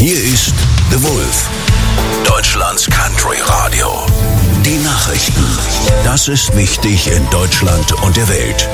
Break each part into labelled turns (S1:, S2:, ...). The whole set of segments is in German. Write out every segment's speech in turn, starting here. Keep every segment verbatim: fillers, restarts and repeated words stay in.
S1: Hier ist The Wolf, Deutschlands Country Radio. Die Nachrichten. Das ist wichtig in Deutschland und der Welt.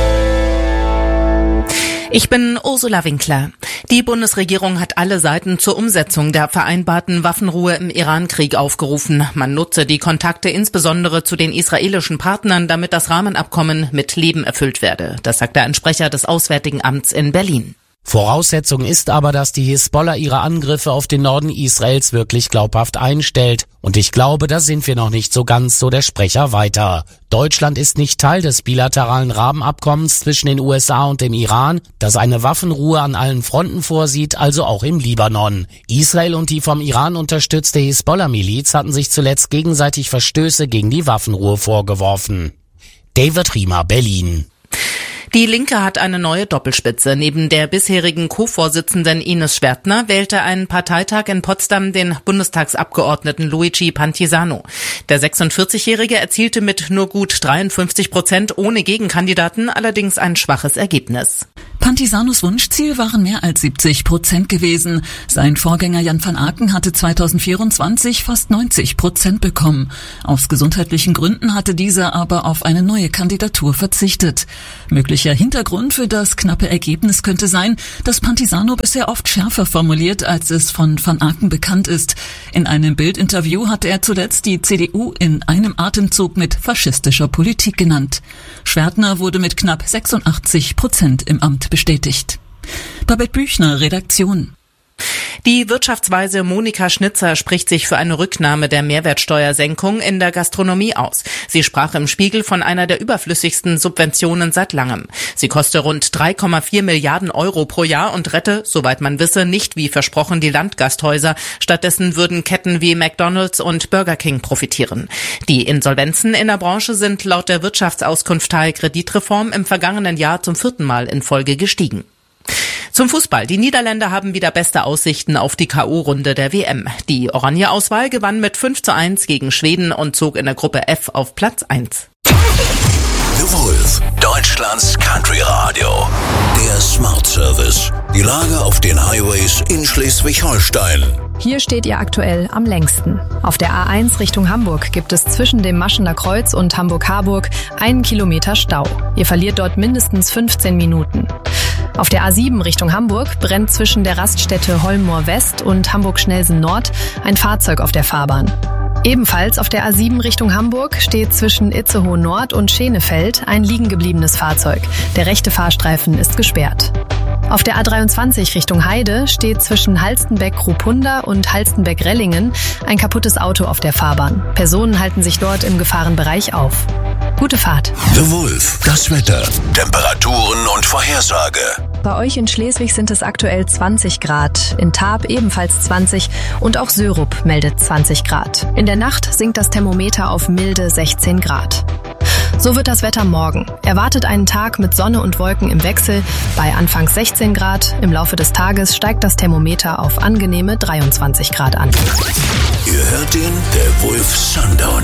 S2: Ich bin Ursula Winkler. Die Bundesregierung hat alle Seiten zur Umsetzung der vereinbarten Waffenruhe im Iran-Krieg aufgerufen. Man nutze die Kontakte insbesondere zu den israelischen Partnern, damit das Rahmenabkommen mit Leben erfüllt werde. Das sagte ein Sprecher des Auswärtigen Amts in Berlin.
S3: Voraussetzung ist aber, dass die Hisbollah ihre Angriffe auf den Norden Israels wirklich glaubhaft einstellt. Und ich glaube, da sind wir noch nicht so ganz, so der Sprecher weiter. Deutschland ist nicht Teil des bilateralen Rahmenabkommens zwischen den U S A und dem Iran, das eine Waffenruhe an allen Fronten vorsieht, also auch im Libanon. Israel und die vom Iran unterstützte Hisbollah-Miliz hatten sich zuletzt gegenseitig Verstöße gegen die Waffenruhe vorgeworfen. David Riemer, Berlin.
S2: Die Linke hat eine neue Doppelspitze. Neben der bisherigen Co-Vorsitzenden Ines Schwertner wählte ein Parteitag in Potsdam den Bundestagsabgeordneten Luigi Pantisano. Der sechsundvierzigjährige erzielte mit nur gut dreiundfünfzig Prozent ohne Gegenkandidaten allerdings ein schwaches Ergebnis.
S4: Pantisanos Wunschziel waren mehr als siebzig Prozent gewesen. Sein Vorgänger Jan van Aken hatte zweitausendvierundzwanzig fast neunzig Prozent bekommen. Aus gesundheitlichen Gründen hatte dieser aber auf eine neue Kandidatur verzichtet. Möglicher Hintergrund für das knappe Ergebnis könnte sein, dass Pantisano bisher oft schärfer formuliert, als es von van Aken bekannt ist. In einem Bild-Interview hatte er zuletzt die C D U in einem Atemzug mit faschistischer Politik genannt. Schwertner wurde mit knapp sechsundachtzig Prozent im Amt bestätigt. Babette Büchner, Redaktion.
S2: Die Wirtschaftsweise Monika Schnitzer spricht sich für eine Rücknahme der Mehrwertsteuersenkung in der Gastronomie aus. Sie sprach im Spiegel von einer der überflüssigsten Subventionen seit langem. Sie koste rund drei Komma vier Milliarden Euro pro Jahr und rette, soweit man wisse, nicht wie versprochen die Landgasthäuser. Stattdessen würden Ketten wie McDonald's und Burger King profitieren. Die Insolvenzen in der Branche sind laut der Wirtschaftsauskunft Teil Kreditreform im vergangenen Jahr zum vierten Mal in Folge gestiegen. Zum Fußball. Die Niederländer haben wieder beste Aussichten auf die K O-Runde der W M. Die Oranje-Auswahl gewann mit fünf zu eins gegen Schweden und zog in der Gruppe F auf Platz eins.
S1: The Wolf, Deutschlands Country Radio. Der Smart Service. Die Lage auf den Highways in Schleswig-Holstein.
S5: Hier steht ihr aktuell am längsten. Auf der A eins Richtung Hamburg gibt es zwischen dem Maschener Kreuz und Hamburg-Harburg einen Kilometer Stau. Ihr verliert dort mindestens fünfzehn Minuten. Auf der A sieben Richtung Hamburg brennt zwischen der Raststätte Holmmoor West und Hamburg-Schnelsen Nord ein Fahrzeug auf der Fahrbahn. Ebenfalls auf der A sieben Richtung Hamburg steht zwischen Itzehoe Nord und Schenefeld ein liegengebliebenes Fahrzeug. Der rechte Fahrstreifen ist gesperrt. Auf der A dreiundzwanzig Richtung Heide steht zwischen Halstenbeck-Ruppunda und Halstenbeck-Rellingen ein kaputtes Auto auf der Fahrbahn. Personen halten sich dort im Gefahrenbereich auf. Gute Fahrt.
S1: The Wolf, das Wetter, Temperaturen und Vorhersage.
S5: Bei euch in Schleswig sind es aktuell zwanzig Grad, in Tarp ebenfalls zwanzig und auch Sörup meldet zwanzig Grad. In der Nacht sinkt das Thermometer auf milde sechzehn Grad. So wird das Wetter morgen. Erwartet einen Tag mit Sonne und Wolken im Wechsel bei anfangs sechzehn Grad. Im Laufe des Tages steigt das Thermometer auf angenehme dreiundzwanzig Grad an.
S1: Ihr hört den The Wolf Sundown.